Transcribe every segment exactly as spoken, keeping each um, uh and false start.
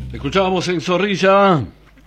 Escuchábamos en Zorrilla.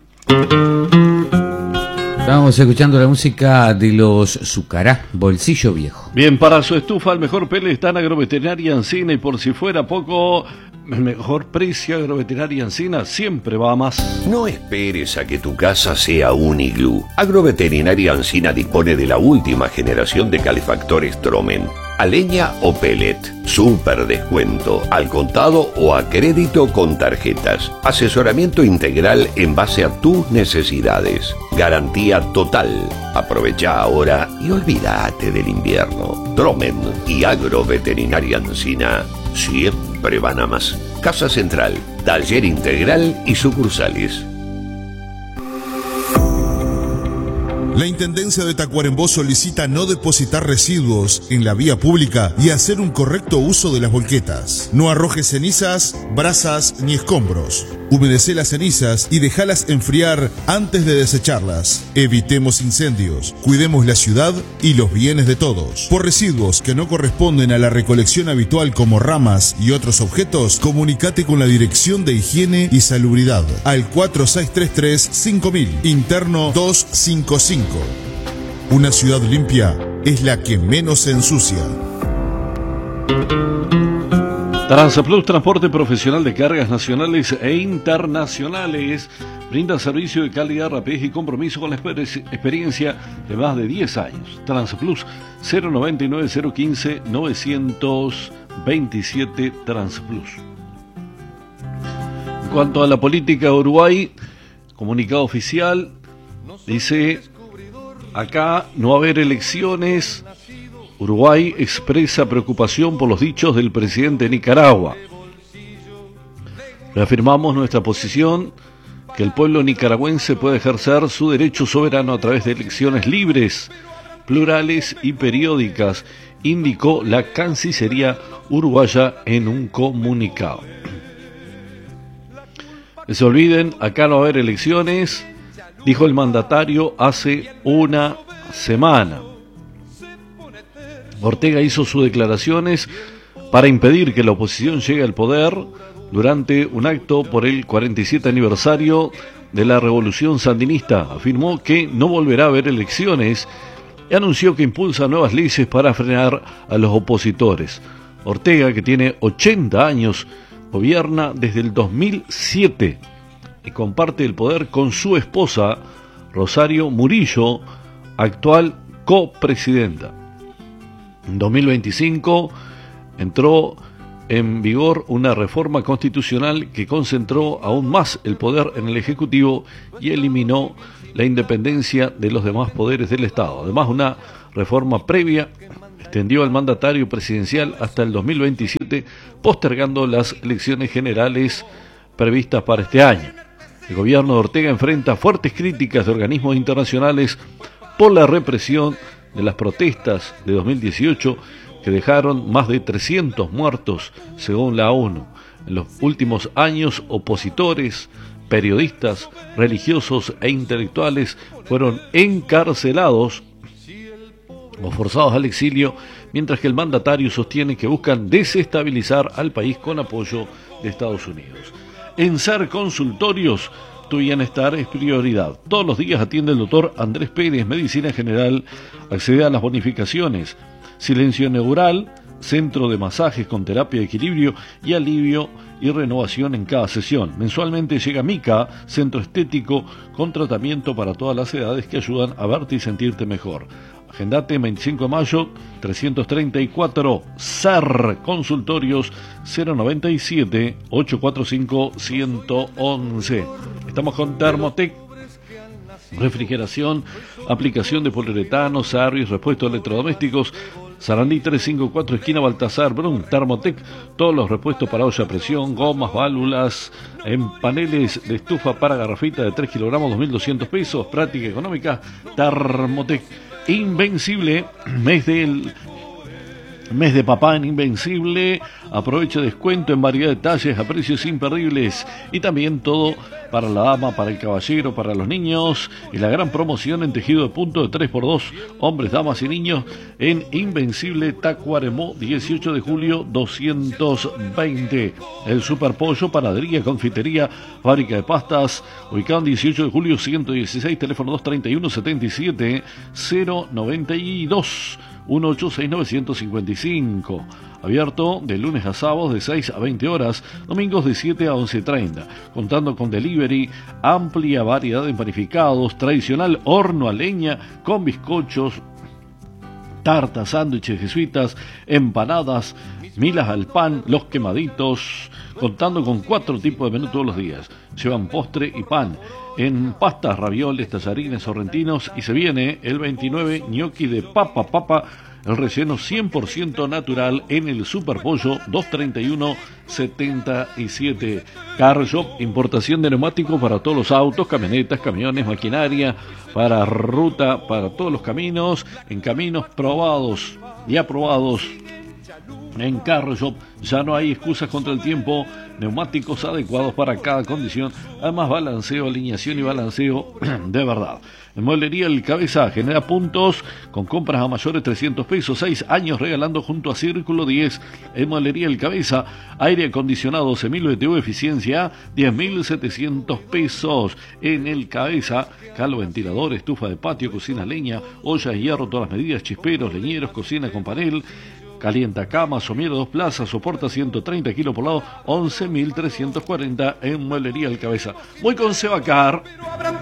Estábamos escuchando la música de los Zucará, Bolsillo Viejo. Bien, para su estufa, el mejor pellet está en Agroveterinaria Encina, y por si fuera poco, el mejor precio Agroveterinaria Encina siempre va a más. No esperes a que tu casa sea un iglú. Agroveterinaria Encina dispone de la última generación de calefactores Tromen. A leña o pellet. Súper descuento. Al contado o a crédito con tarjetas. Asesoramiento integral en base a tus necesidades. Garantía total. Aprovecha ahora y olvídate del invierno. Tromen y Agroveterinaria Encina siempre van a más. Casa Central, taller integral y sucursales. La Intendencia de Tacuarembó solicita no depositar residuos en la vía pública y hacer un correcto uso de las volquetas. No arrojes cenizas, brasas ni escombros. Humedecé las cenizas y déjalas enfriar antes de desecharlas. Evitemos incendios, cuidemos la ciudad y los bienes de todos. Por residuos que no corresponden a la recolección habitual como ramas y otros objetos, comunícate con la Dirección de Higiene y Salubridad al cuatro seis tres tres cinco mil, interno doscientos cincuenta y cinco. Una ciudad limpia es la que menos se ensucia. Transplus, transporte profesional de cargas nacionales e internacionales, brinda servicio de calidad, rapidez y compromiso con la exper- experiencia de más de diez años. Transplus, cero noventa y nueve, cero quince, novecientos veintisiete Transplus. En cuanto a la política de Uruguay, comunicado oficial, dice: acá no va a haber elecciones. Uruguay expresa preocupación por los dichos del presidente de Nicaragua. Reafirmamos nuestra posición que el pueblo nicaragüense puede ejercer su derecho soberano a través de elecciones libres, plurales y periódicas, indicó la Cancillería uruguaya en un comunicado. No se olviden, acá no va a haber elecciones, dijo el mandatario hace una semana. Ortega hizo sus declaraciones para impedir que la oposición llegue al poder durante un acto por el cuarenta y siete aniversario de la Revolución Sandinista. Afirmó que no volverá a haber elecciones y anunció que impulsa nuevas leyes para frenar a los opositores. Ortega, que tiene ochenta años, gobierna desde el dos mil siete y comparte el poder con su esposa, Rosario Murillo, actual copresidenta. En dos mil veinticinco entró en vigor una reforma constitucional que concentró aún más el poder en el Ejecutivo y eliminó la independencia de los demás poderes del Estado. Además, una reforma previa extendió al mandatario presidencial hasta el dos mil veintisiete, postergando las elecciones generales previstas para este año. El gobierno de Ortega enfrenta fuertes críticas de organismos internacionales por la represión de las protestas de dos mil dieciocho, que dejaron más de trescientos muertos, según la ONU. En los últimos años, opositores, periodistas, religiosos e intelectuales fueron encarcelados o forzados al exilio, mientras que el mandatario sostiene que buscan desestabilizar al país con apoyo de Estados Unidos. En SER Consultorios, tu bienestar es prioridad. Todos los días atiende el doctor Andrés Pérez, Medicina General. Accede a las bonificaciones: silencio neural, centro de masajes con terapia de equilibrio y alivio y renovación en cada sesión. Mensualmente llega Mica, centro estético con tratamiento para todas las edades que ayudan a verte y sentirte mejor. Agendate veinticinco de mayo, trescientos treinta y cuatro, SER Consultorios, cero noventa y siete, ochocientos cuarenta y cinco, ciento once. Estamos con Thermotec, refrigeración, aplicación de poliuretano, service, repuestos electrodomésticos. Sarandí trescientos cincuenta y cuatro, esquina Baltasar Brun. Thermotec, todos los repuestos para olla a presión, gomas, válvulas, en paneles de estufa para garrafita de tres kilogramos, dos mil doscientos pesos, práctica económica. Thermotec. Invencible, mes del Mes de papá en Invencible, aproveche descuento en variedad de talles a precios imperdibles y también todo para la dama, para el caballero, para los niños y la gran promoción en tejido de punto de tres por dos, hombres, damas y niños en Invencible Tacuarembó, dieciocho de julio doscientos veinte. El Super Pollo, panadería, confitería, fábrica de pastas, ubicado en dieciocho de julio ciento dieciséis, teléfono dos treinta y uno, setenta y siete, cero noventa y dos. uno ocho seis nueve cinco cinco. Abierto de lunes a sábados de seis a veinte horas, domingos de siete a once treinta. Contando con delivery, amplia variedad de panificados, tradicional horno a leña con bizcochos, tartas, sándwiches jesuitas, empanadas, milas al pan, los quemaditos, contando con cuatro tipos de menú todos los días. Llevan postre y pan. En pastas, ravioles, tallarines, sorrentinos y se viene el veintinueve ñoqui de papa papa, el relleno cien por ciento natural en el Super Pollo dos treinta y uno setenta y siete. Car Shop, importación de neumáticos para todos los autos, camionetas, camiones, maquinaria, para ruta, para todos los caminos, en caminos probados y aprobados. En Car Shop ya no hay excusas contra el tiempo, neumáticos adecuados para cada condición, además balanceo, alineación y balanceo de verdad. En Mueblería El Cabeza genera puntos con compras a mayores trescientos pesos, seis años regalando junto a Círculo diez. En Mueblería El Cabeza, aire acondicionado doce mil B T U, eficiencia diez mil setecientos pesos. En El Cabeza, calo, ventilador, estufa de patio, cocina leña, olla de hierro, todas las medidas, chisperos, leñeros, cocina con panel, calienta cama, somiero dos plazas, soporta ciento treinta kilos por lado, once mil trescientos cuarenta en Mueblería El Cabeza. Voy con Sebacar.